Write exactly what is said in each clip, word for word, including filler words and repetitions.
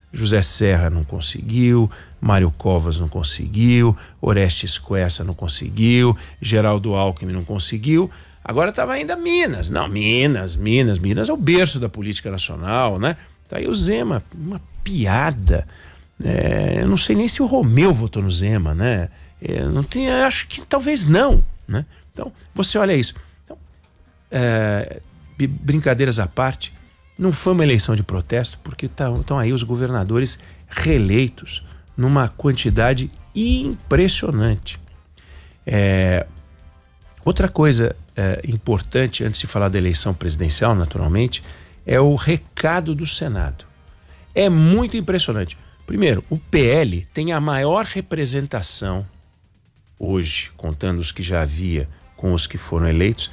José Serra não conseguiu, Mário Covas não conseguiu, Orestes Quercia não conseguiu, Geraldo Alckmin não conseguiu. Agora estava ainda Minas. Não, Minas, Minas, Minas é o berço da política nacional, né? Tá aí o Zema, uma piada. É, eu não sei nem se o Romeu votou no Zema, né? É, não tem, acho que talvez não, né? Então, você olha isso. Então, é, brincadeiras à parte, não foi uma eleição de protesto, porque estão aí os governadores reeleitos numa quantidade impressionante. É, outra coisa é, importante, antes de falar da eleição presidencial, naturalmente, é o recado do Senado. É muito impressionante. Primeiro, o P L tem a maior representação hoje, contando os que já havia com os que foram eleitos,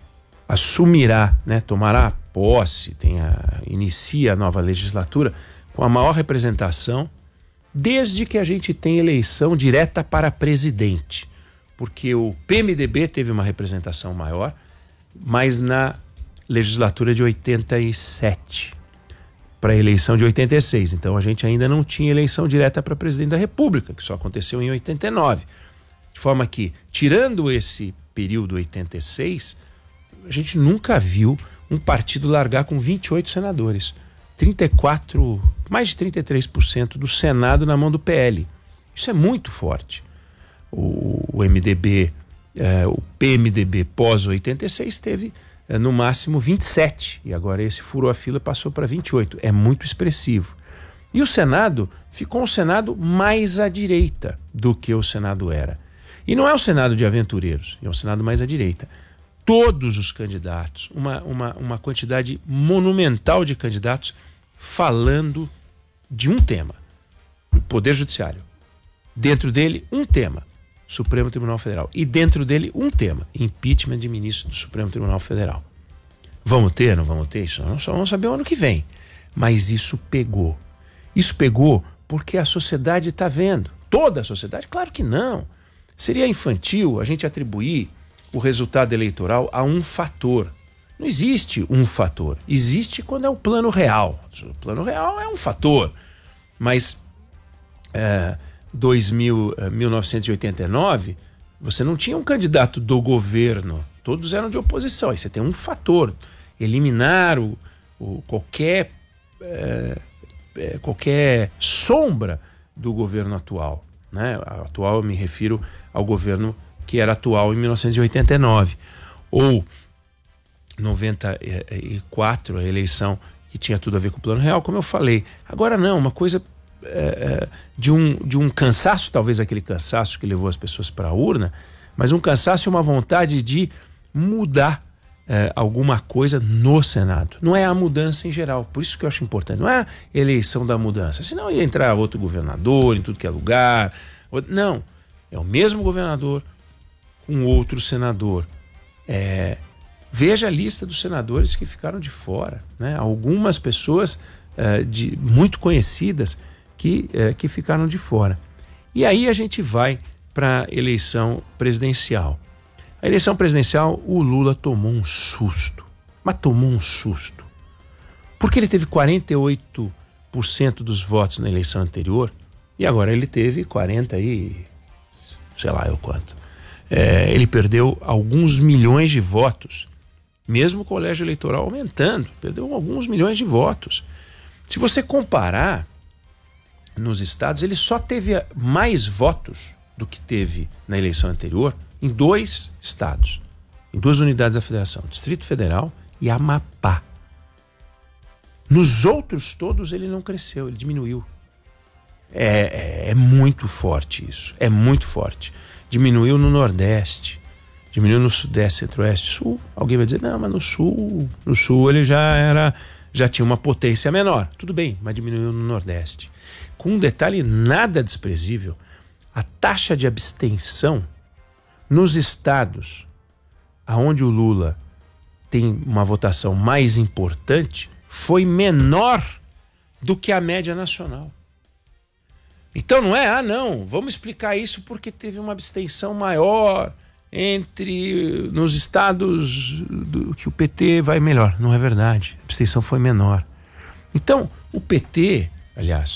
assumirá, né, tomará posse, tem a, inicia a nova legislatura com a maior representação desde que a gente tem eleição direta para presidente, porque o P M D B teve uma representação maior, mas na legislatura de oitenta e sete para a eleição de oitenta e seis, então a gente ainda não tinha eleição direta para presidente da República, que só aconteceu em oitenta e nove, de forma que, tirando esse período oitenta e seis, a gente nunca viu um partido largar com vinte e oito senadores. trinta e quatro, mais de trinta e três por cento do Senado na mão do P L. Isso é muito forte. O, o M D B, eh, o P M D B pós oitenta e seis teve eh, no máximo vinte e sete. E agora esse furou a fila e passou para vinte e oito. É muito expressivo. E o Senado ficou um Senado mais à direita do que o Senado era. E não é o Senado de aventureiros, é o Senado mais à direita. Todos os candidatos, uma, uma, uma quantidade monumental de candidatos falando de um tema, o Poder Judiciário. Dentro dele, um tema, Supremo Tribunal Federal. E dentro dele, um tema, impeachment de ministro do Supremo Tribunal Federal. Vamos ter, não vamos ter? Isso nós só vamos saber o ano que vem. Mas isso pegou. Isso pegou porque a sociedade está vendo. Toda a sociedade? Claro que não. Seria infantil a gente atribuir o resultado eleitoral a um fator. Não existe um fator. Existe quando é o plano real. O plano real é um fator. Mas é, dois mil, mil novecentos e oitenta e nove, você não tinha um candidato do governo. Todos eram de oposição. Aí você tem um fator. Eliminar o, o, qualquer, é, é, qualquer sombra do governo atual. Né? Atual eu me refiro ao governo que era atual em mil novecentos e oitenta e nove, ou noventa e quatro, a eleição que tinha tudo a ver com o plano real, como eu falei. Agora não, uma coisa é, de, um, de um cansaço, talvez aquele cansaço que levou as pessoas para a urna, mas um cansaço e uma vontade de mudar é, alguma coisa no Senado. Não é a mudança em geral, por isso que eu acho importante, não é a eleição da mudança, senão ia entrar outro governador em tudo que é lugar, outro, não, é o mesmo governador, um outro senador. É, veja a lista dos senadores que ficaram de fora, né? Algumas pessoas é, de, muito conhecidas que, é, que ficaram de fora. E aí a gente vai para a eleição presidencial. A eleição presidencial, o Lula tomou um susto, mas tomou um susto. Porque ele teve quarenta e oito por cento dos votos na eleição anterior e agora ele teve quarenta e sei lá eu quanto. É, ele perdeu alguns milhões de votos, mesmo o colégio eleitoral aumentando, perdeu alguns milhões de votos. Se você comparar nos estados, ele só teve mais votos do que teve na eleição anterior em dois estados, em duas unidades da federação, Distrito Federal e Amapá. Nos outros todos ele não cresceu, ele diminuiu. É, é, é muito forte isso, é muito forte. Diminuiu no Nordeste, diminuiu no Sudeste, Centro-Oeste, Sul. Alguém vai dizer, não, mas no Sul, no Sul ele já era, já tinha uma potência menor. Tudo bem, mas diminuiu no Nordeste. Com um detalhe nada desprezível, a taxa de abstenção nos estados onde o Lula tem uma votação mais importante foi menor do que a média nacional. Então não é, ah não, vamos explicar isso porque teve uma abstenção maior entre nos estados do, que o P T vai melhor. Não é verdade, a abstenção foi menor. Então o P T, aliás,